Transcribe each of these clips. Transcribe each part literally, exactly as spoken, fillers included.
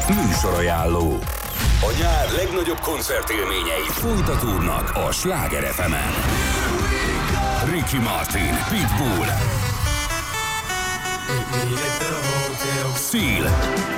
Műsorajánló. A nyár legnagyobb koncertélményei folytatódnak a Sláger ef emen. Ricky Martin, Pitbull, Seal,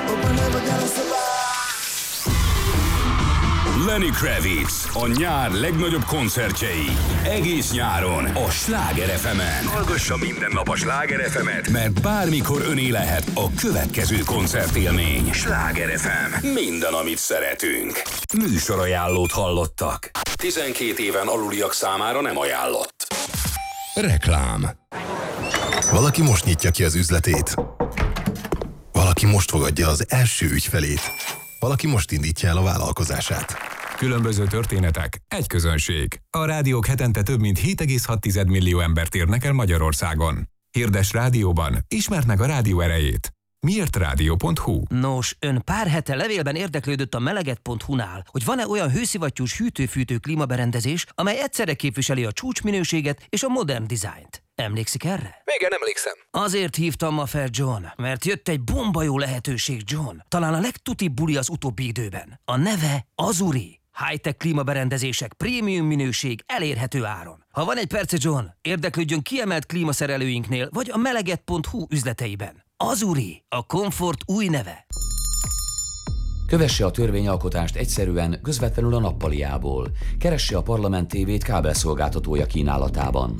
Lenny Kravitz, a nyár legnagyobb koncertjei. Egész nyáron a Sláger ef emen. Hallgassa minden nap a Sláger ef emet, mert bármikor öné lehet a következő koncertélmény. Sláger ef em. Minden, amit szeretünk. Műsorajánlót hallottak. tizenkét éven aluliak számára nem ajánlott. Reklám. Valaki most nyitja ki az üzletét. Valaki most fogadja az első ügyfelét. Valaki most indítja el a vállalkozását. Különböző történetek, egy közönség. A rádiók hetente több mint hét egész hat millió embert érnek el Magyarországon. Hirdes rádióban, ismerd meg a rádió erejét. miért rádió pont hu. Nos, ön pár hete levélben érdeklődött a meleget pont hu-nál, hogy van-e olyan hőszivattyús hűtő-fűtő klímaberendezés, amely egyszerre képviseli a csúcsminőséget és a modern dizájnt. Emlékszik erre? Igen, emlékszem. Azért hívtam ma fel, John, mert jött egy bomba jó lehetőség, John. Talán a legtutibb buli az utóbbi időben. A neve Azuri. High-tech klímaberendezések, prémium minőség, elérhető áron. Ha van egy perce, John, érdeklődjön kiemelt klímaszerelőinknél, vagy a meleget pont hu üzleteiben. Azuri, a komfort új neve. Kövesse a törvényalkotást egyszerűen, közvetlenül a nappaliából. Keresse a Parlament tévét kábelszolgáltatója kínálatában.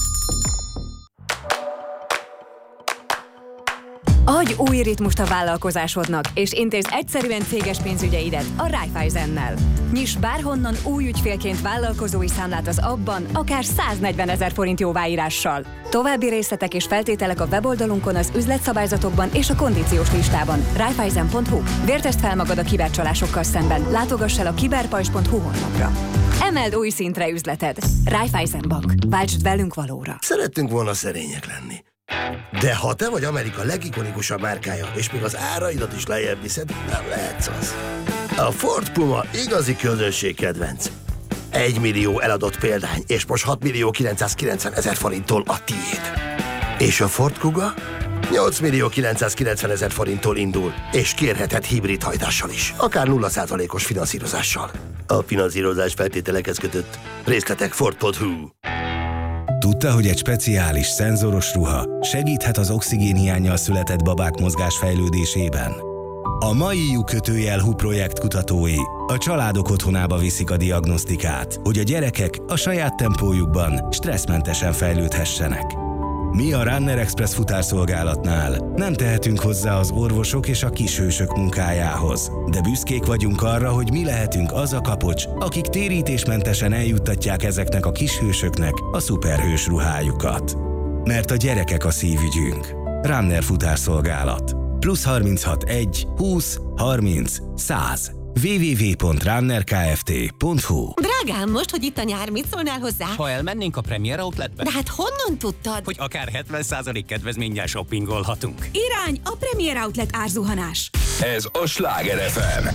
Adj új ritmust a vállalkozásodnak, és intézd egyszerűen céges pénzügyeidet a Raiffeisennel. Nyiss bárhonnan új ügyfélként vállalkozói számlát az abban, akár száznegyvenezer forint jóváírással. További részletek és feltételek a weboldalunkon, az üzletszabályzatokban és a kondíciós listában. Raiffeisen pont hu. Vértesd fel magad a kibercsalásokkal szemben. Látogass el a kiberpajzs pont hu honlapra. Emeld új szintre üzleted. Raiffeisen Bank. Váltsd velünk valóra. Szerettünk volna szerények lenni. De ha te vagy Amerika legikonikusabb márkája, és még az áraidat is lejjebb viszed, nem lehetsz az. A Ford Puma igazi közönség kedvenc. Egy millió eladott példány, és most hat millió kilencszázkilencven ezer forinttól a tiéd. És a Ford Kuga nyolc millió kilencszázkilencven ezer forinttól indul, és kérheted hibrid hajtással is, akár nulla százalékos finanszírozással. A finanszírozás feltételekhez kötött. Részletek Ford pont hu. Tudta, hogy egy speciális, szenzoros ruha segíthet az oxigénhiánnyal született babák mozgásfejlődésében? A mai lyukkötőjel hú projekt kutatói a családok otthonába viszik a diagnosztikát, hogy a gyerekek a saját tempójukban stresszmentesen fejlődhessenek. Mi a Runner Express futárszolgálatnál nem tehetünk hozzá az orvosok és a kishősök munkájához, de büszkék vagyunk arra, hogy mi lehetünk az a kapocs, akik térítésmentesen eljuttatják ezeknek a kishősöknek a szuperhős ruhájukat. Mert a gyerekek a szívügyünk. Runner futárszolgálat. Plusz harminchat egy húsz harminc száz. double-u double-u double-u pont runner kft pont hu. Drágám, most, hogy itt a nyár, mit szólnál hozzá? Ha elmennénk a Premier Outletbe? De hát honnan tudtad? Hogy akár hetven százalék kedvezménnyel shoppingolhatunk. Irány a Premier Outlet árzuhanás. Ez a Sláger ef em.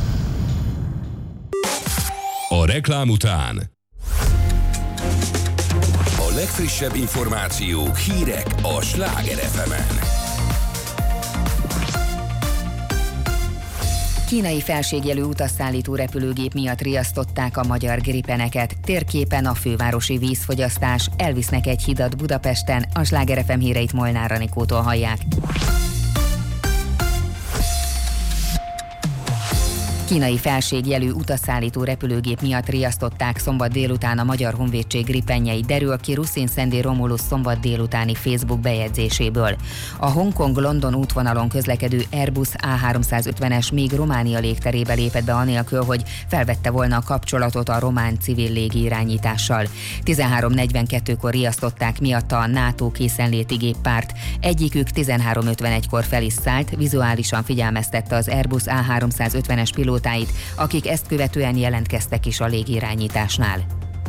A reklám után A legfrissebb információk, hírek a Sláger ef emen. Kínai felségjelű utasszállító repülőgép miatt riasztották a magyar gripeneket. Térképen a fővárosi vízfogyasztás, elvisznek egy hidat Budapesten, a Sláger ef em híreit Molnár Anikótól hallják. Kínai felségjelű utasszállító repülőgép miatt riasztották szombat délután a Magyar Honvédség gripenjeit, derül ki Ruszin Szendi Romulus szombat délutáni Facebook bejegyzéséből. A Hongkong-London útvonalon közlekedő Airbus á háromszázötvenes még Románia légterébe lépett be anélkül, hogy felvette volna a kapcsolatot a román civil légirányítással. tizenhárom negyvenkettőkor riasztották miatta a NATO készenléti géppárt. Egyikük tizenhárom ötvenegykor fel is szállt, vizuálisan figyelmeztette az Airbus á háromszázötvenes pilótáit, akik ezt követően jelentkeztek is a légirányításnál.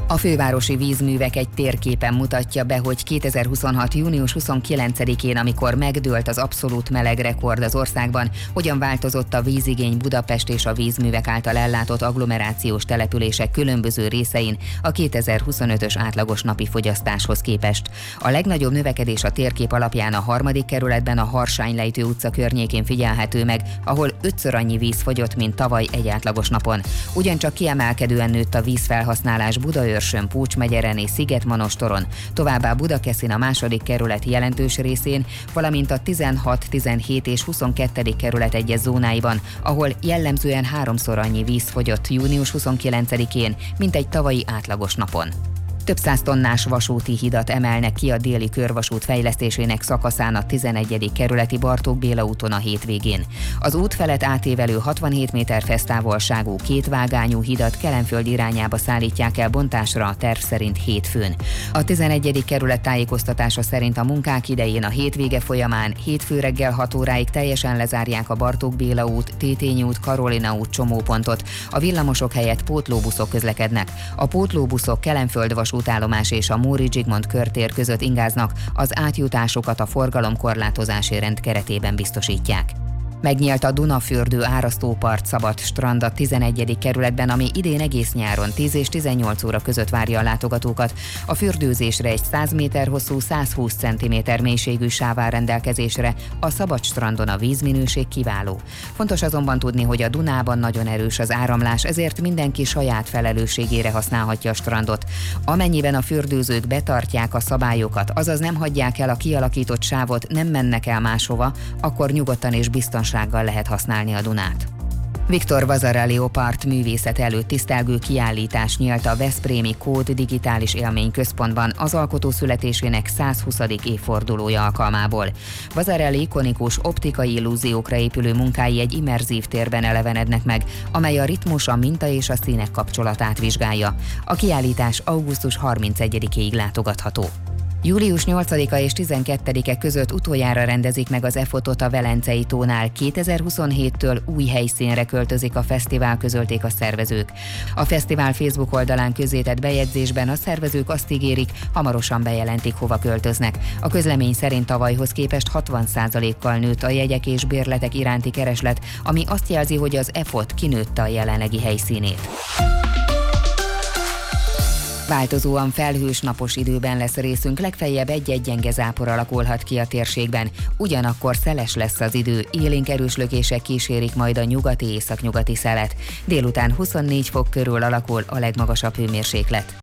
A fővárosi vízművek egy térképen mutatja be, hogy kétezer-huszonhat. június huszonkilencedikén, amikor megdőlt az abszolút meleg rekord az országban, hogyan változott a vízigény Budapest és a vízművek által ellátott agglomerációs települések különböző részein a kétezer-huszonötös átlagos napi fogyasztáshoz képest. A legnagyobb növekedés a térkép alapján a harmadik kerületben a Harsánylejtő utca környékén figyelhető meg, ahol ötször annyi víz fogyott, mint tavaly egy átlagos napon. Ugyancsak kiemelkedően nőtt a vízfelhasználás Budaörsön, Pócs-megyeren és Szigetmonostoron, továbbá Budakeszin a második kerület jelentős részén, valamint a tizenhat, tizenhét és huszonkettő kerület egyes zónáiban, ahol jellemzően háromszor annyi víz fogyott június huszonkilencedikén, mint egy tavalyi átlagos napon. Több száz tonnás vasúti hidat emelnek ki a déli körvasút fejlesztésének szakaszán a tizenegyedik kerületi Bartók Béla úton a hétvégén. Az út felett átévelő hatvanhét méter fesztávolságú kétvágányú hidat Kelenföld irányába szállítják el bontásra a terv szerint hétfőn. A tizenegyedik kerület tájékoztatása szerint a munkák idején a hétvége folyamán hétfő reggel hat óráig teljesen lezárják a Bartók Béla út, Tétényi út, Karolina út csomópontot. A villamosok helyett pótlóbuszok közlekednek. A pótlóbuszok Kelenföld vasútállomás és a Móri Zsigmond körtér között ingáznak, az átjutásokat a forgalomkorlátozási rend keretében biztosítják. Megnyílt a Dunafürdő árasztópart szabad strand a tizenegyedik kerületben, ami idén egész nyáron tíz és tizennyolc óra között várja a látogatókat. A fürdőzésre egy száz méter hosszú, százhúsz centiméter mélységű sáv áll rendelkezésre, a szabad strandon a vízminőség kiváló. Fontos azonban tudni, hogy a Dunában nagyon erős az áramlás, ezért mindenki saját felelősségére használhatja a strandot. Amennyiben a fürdőzők betartják a szabályokat, azaz nem hagyják el a kialakított sávot, nem mennek el máshova, akkor nyugodtan és biztonsággal lehet használni a Dunát. Viktor Vasarely part művészet előtt tisztelgő kiállítás nyílt a veszprémi Kód digitális élmény központban az alkotó születésének százhuszadik évfordulója alkalmából. Vasarely ikonikus optikai illúziókra épülő munkái egy immerzív térben elevenednek meg, amely a ritmus, a minta és a színek kapcsolatát vizsgálja. A kiállítás augusztus harmincegyedikéig látogatható. július nyolcadika és tizenkettedike között utoljára rendezik meg az e-fotót a Velencei tónál. kétezer-huszonhéttől új helyszínre költözik a fesztivál, közölték a szervezők. A fesztivál Facebook oldalán közzétett bejegyzésben a szervezők azt ígérik, hamarosan bejelentik, hova költöznek. A közlemény szerint tavalyhoz képest hatvan százalékkal nőtt a jegyek és bérletek iránti kereslet, ami azt jelzi, hogy az e-fot kinőtte a jelenlegi helyszínét. Változóan felhős napos időben lesz részünk, legfeljebb egy-egy gyenge zápor alakulhat ki a térségben. Ugyanakkor szeles lesz az idő, élénk erős lökések kísérik majd a nyugati északnyugati szelet. Délután huszonnégy fok körül alakul a legmagasabb hőmérséklet.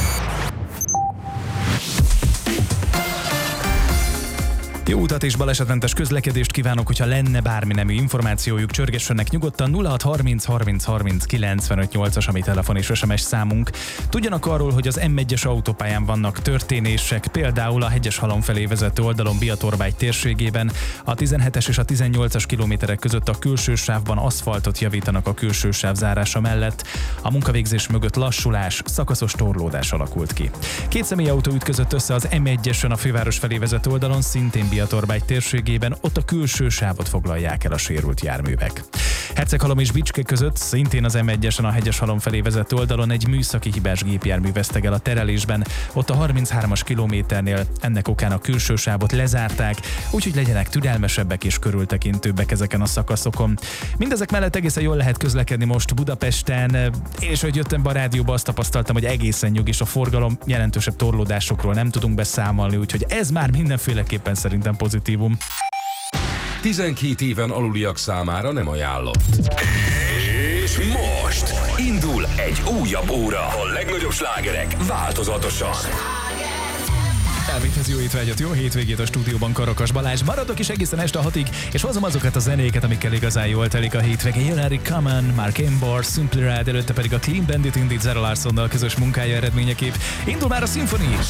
Jó utat és balesetmentes közlekedést kívánok, hogyha lenne bármi nemű információjuk, csörgessenek nyugodtan nulla hat harminc harminc harminc kilencvenöt nyolcas, ami telefon és es em es számunk. Tudjanak arról, hogy az em egyes autópályán vannak történések, például a Hegyeshalom felé vezető oldalon Biatorbágy térségében, a tizenhetes és a tizennyolcas kilométerek között a külső sávban aszfaltot javítanak a külső sáv zárása mellett. A munkavégzés mögött lassulás, szakaszos torlódás alakult ki. Két személyautó ütközött össze az em egyesen a főváros felé vezető oldalon, szintén Biatorbágy térségében, ott a külső sávot foglalják el a sérült járművek. Herceghalom és Bicske között, szintén az em egyesen a Hegyeshalom felé vezető oldalon egy műszaki hibás gépjármű veszteg el a terelésben, ott a harminchármas kilométernél ennek okán a külső sávot lezárták, úgyhogy legyenek türelmesebbek és körültekintőbbek ezeken a szakaszokon. Mindezek mellett egészen jól lehet közlekedni most Budapesten, és hogy jöttem be a rádióba, azt tapasztaltam, hogy egészen nyugis a forgalom, jelentősebb torlódásokról nem tudunk beszámolni, úgyhogy ez már mindenféleképpen szerintem pozitívum. tizenkét éven aluliak számára nem ajánlott. És most indul egy újabb óra. A legnagyobb slágerek változatosan. Elvéthez jó étvágyat, jó hétvégét a stúdióban Karakas Balázs. Maradok is egészen este hatig, és hozom azokat a zenéket, amikkel igazán jól telik a hétvége. Jön Eric Common, Mark Embor, Simply Red, előtte pedig a Clean Bandit indít Zara Larsonnal közös munkája eredményeképp. Indul már a Symphony is!